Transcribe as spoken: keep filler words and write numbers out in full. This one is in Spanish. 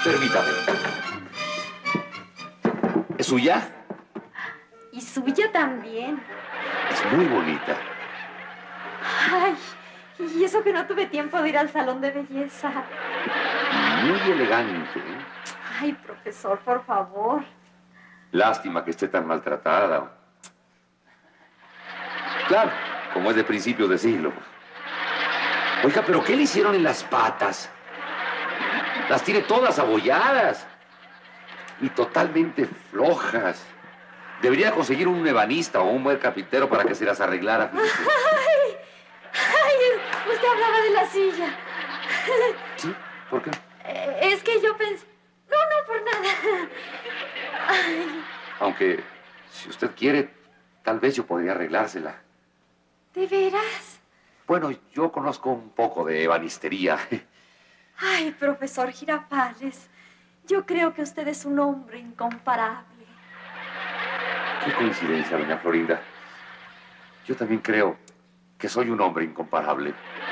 Permítame. ¿Es suya? Y suya también. Es muy bonita. Ay, y eso que no tuve tiempo de ir al salón de belleza. Muy elegante. Ay, profesor, por favor. Lástima que esté tan maltratada. Claro, como es de principios de siglo. Oiga, ¿pero qué le hicieron en las patas? Las tiene todas abolladas. Y totalmente flojas. Debería conseguir un ebanista o un buen carpintero para que se las arreglara. Ay, ay, usted hablaba de la silla. ¿Sí? ¿Por qué? Eh, es que yo pensé... No, no, por nada. Ay. Aunque, si usted quiere, tal vez yo podría arreglársela. ¿De veras? Bueno, yo conozco un poco de ebanistería. Ay, profesor Girafales, yo creo que usted es un hombre incomparable. Qué coincidencia, doña Florinda. Yo también creo que soy un hombre incomparable.